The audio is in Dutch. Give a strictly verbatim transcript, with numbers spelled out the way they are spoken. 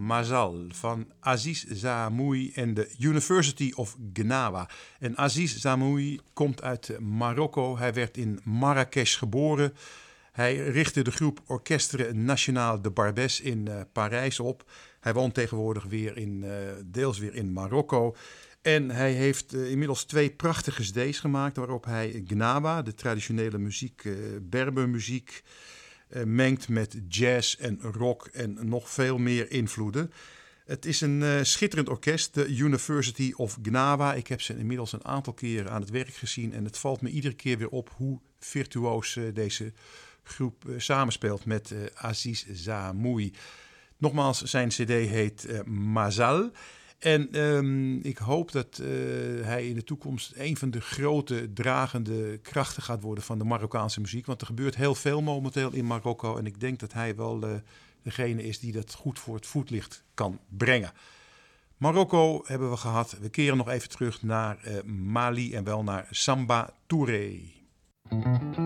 Mazal van Aziz Zamoui en de University of Gnawa. En Aziz Zamoui komt uit Marokko. Hij werd in Marrakesh geboren. Hij richtte de groep Orchestre National de Barbès in uh, Parijs op. Hij woont tegenwoordig weer in, uh, deels weer in Marokko. En hij heeft uh, inmiddels twee prachtige cd's gemaakt waarop hij Gnawa, de traditionele muziek, uh, Berbermuziek, uh, mengt met jazz en rock en nog veel meer invloeden. Het is een uh, schitterend orkest, de University of Gnawa. Ik heb ze inmiddels een aantal keren aan het werk gezien en het valt me iedere keer weer op hoe virtuoos uh, deze groep uh, samenspeelt met uh, Aziz Zamoui. Nogmaals, zijn cd heet uh, Mazal. En um, ik hoop dat uh, hij in de toekomst een van de grote dragende krachten gaat worden van de Marokkaanse muziek. Want er gebeurt heel veel momenteel in Marokko. En ik denk dat hij wel uh, degene is die dat goed voor het voetlicht kan brengen. Marokko hebben we gehad. We keren nog even terug naar uh, Mali en wel naar Samba Touré.